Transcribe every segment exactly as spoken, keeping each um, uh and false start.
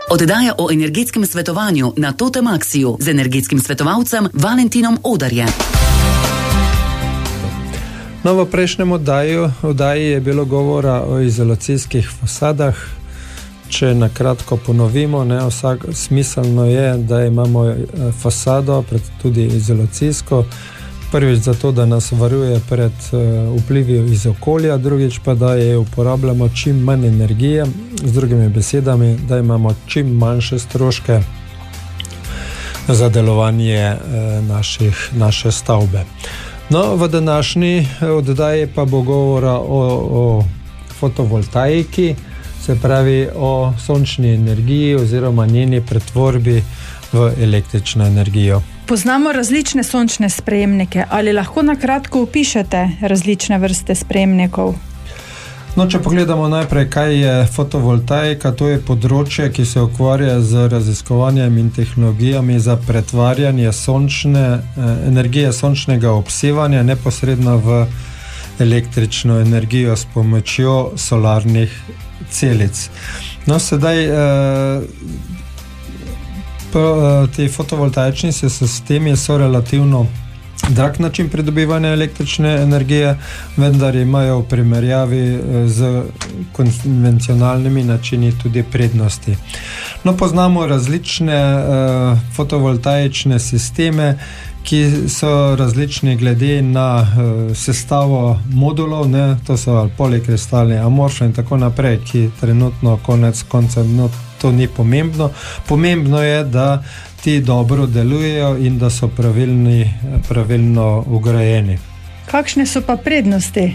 Oddaja o energetskem svetovanju na Totem Axiju z energetskim svetovalcem Valentinom Odarjem. No, v prejšnjem oddaju, oddaji je bilo govora o izolacijskih fasadah. Če na kratko ponovimo, ne, vsak, smiselno je, da imamo fasado, pred tudi izolacijsko. Prvič zato, da nas varuje pred uh, vplivi iz okolja, drugič pa, da je uporabljamo čim manj energije, z drugimi besedami, da imamo čim manjše stroške za delovanje uh, naših, naše stavbe. No, v današnji oddaji pa bo govora o, o fotovoltaiki, se pravi o sončni energiji oziroma njeni pretvorbi v električno energijo. Poznamo različne sončne sprejemnike. Ali lahko na kratko opišete različne vrste sprejemnikov? No, če pogledamo najprej, kaj je fotovoltaika, to je področje, ki se ukvarja z raziskovanjem in tehnologijami za pretvarjanje sončne, eh, energije sončnega obsevanja neposredno v električno energijo s pomočjo solarnih celic. No, sedaj eh, ti fotovoltaični sistemi so relativno drag način pridobivanja električne energije, vendar imajo v primerjavi z konvencionalnimi načini tudi prednosti. No, poznamo različne uh, fotovoltaične sisteme, ki so različni glede na uh, sestavo modulov, ne, to so polikristalni, amorfni in tako naprej, ki trenutno konec koncev, no, to ni pomembno. Pomembno je, da ti dobro delujejo in da so pravilni, pravilno ugrajeni. Kakšne so pa prednosti?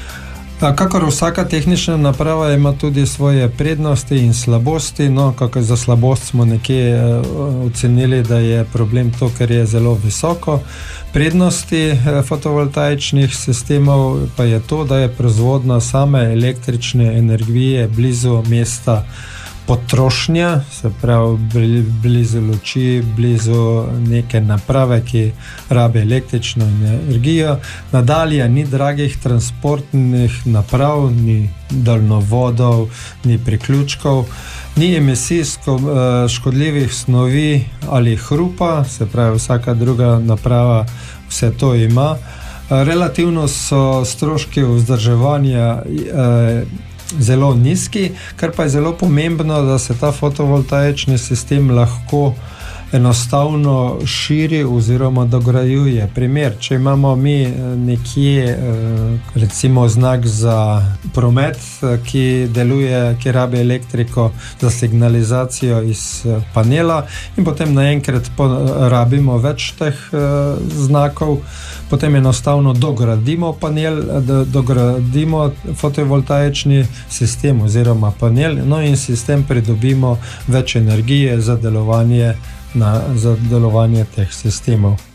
Kakor vsaka tehnična naprava ima tudi svoje prednosti in slabosti. No, kakor za slabost smo nekje ocenili, da je problem to, ker je zelo visoko. Prednosti fotovoltaičnih sistemov pa je to, da je proizvodnja same električne energije blizu mesta potrošnja, se pravi blizu luči, blizu neke naprave, ki rabi električno energijo. Nadalje ni dragih transportnih naprav, ni daljnovodov, ni priključkov, ni emisijsko škodljivih snovi ali hrupa, se pravi vsaka druga naprava vse to ima. Relativno so stroški vzdrževanja eh, zelo nizki, kar pa je zelo pomembno, da se ta fotovoltaični sistem lahko enostavno širi oziroma dograjuje. Primer, če imamo mi nekje recimo znak za promet, ki deluje, ki rabi elektriko za signalizacijo iz panela in potem naenkrat rabimo več teh znakov, potem enostavno dogradimo panel, dogradimo fotovoltaični sistem oziroma panel, no in sistem pridobimo več energije za delovanje na, za delovanje teh sistemov.